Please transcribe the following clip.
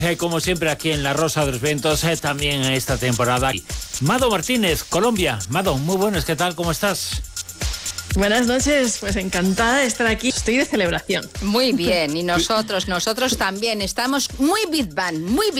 Como siempre aquí en La Rosa de los Vientos, también esta temporada. Mado Martínez, Colombia. Mado, muy buenas, ¿qué tal? ¿Cómo estás? Buenas noches, pues encantada de estar aquí. Estoy de celebración. Muy bien, y nosotros también estamos muy Big Bang, muy Big